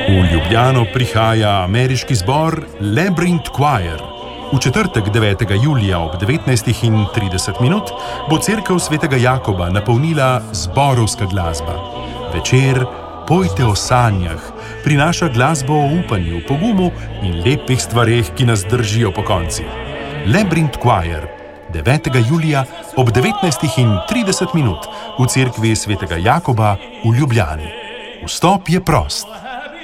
V Ljubljano prihaja ameriški zbor Labyrinth Choir. V četrtek 9. julija ob 19:30 bo cerkev svetega Jakoba napolnila zborovska glasba. Večer Pojte o sanjah prinaša glasbo o upanju, pogumu in lepih stvareh, ki nas držijo pokonci. Labyrinth Choir 9. julija ob 19:30 v cerkvi svetega Jakoba v Ljubljani. Vstop je prost.